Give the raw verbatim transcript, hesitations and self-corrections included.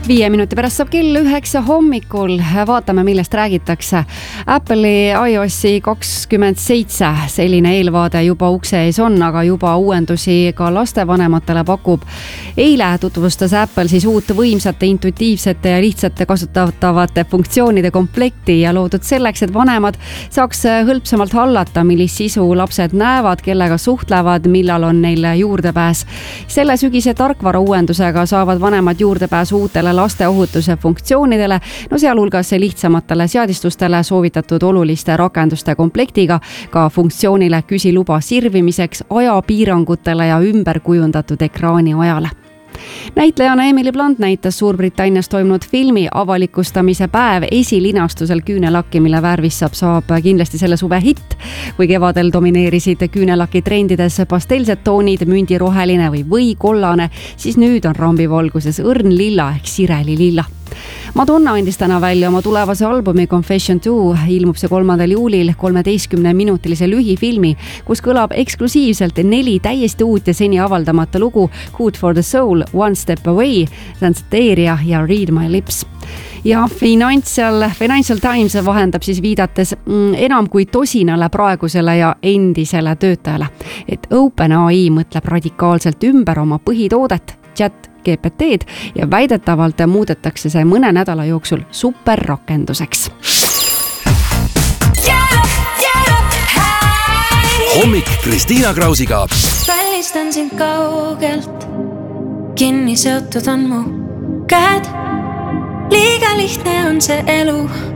Viie minuti pärast saab kell üheksa hommikul. Vaatame, millest räägitakse. Apple'i iOS kakskümmend seitse, selline eelvaade juba ukse ees on, aga juba uuendusi ka lastevanematele pakub. Eile tutvustas Apple siis uut võimsate, intuitiivsete ja lihtsate kasutatavate funktsioonide komplekti ja loodud selleks, et vanemad saaks hõlpsamalt hallata, millist sisu lapsed näevad, kellega suhtlevad, millal on neil juurdepääs. Selle sügise tarkvara uuendusega saavad vanemad juurdepääs uutele laste ohutuse funktsioonidele, no sealhulgas lihtsamatele seadistustele soovitatud oluliste rakenduste komplektiga, ka funktsioonile küsiluba sirvimiseks, ajapiirangutele ja ümber kujundatud ekraani ajale. Näitlejana Emily Blunt näitas Suurbritannias toimunud filmi avalikustamise päev esilinastusel küünelakki, mille värvist saab, saab kindlasti selle suve hitt. Kui kevadel domineerisid küünelaki trendides pastelsed toonid, mündiroheline või võikollane, siis nüüd on rambivalguses õrn lilla ehk sireli lilla. Madonna andis täna välja oma tulevase albumi Confession two, ilmub see kolmandal juulil kolmeteistkümne minutilise lühifilmi, kus kõlab eksklusiivselt neli täiesti uut ja seni avaldamata lugu Good for the Soul, One Step Away, Danceteria ja Read My Lips. Ja Financial, Financial Times vahendab siis viidates enam kui tosinale praegusele ja endisele töötajale, et OpenAI mõtleb radikaalselt ümber oma põhitoodet, chat G P T-d ja väidetavalt muudetakse see mõne nädala jooksul superrakenduseks. Hommik Kristiina Krausiga. Välistan sind kaugelt, kinni seotud on mu käed. Liiga lihtne on see elu.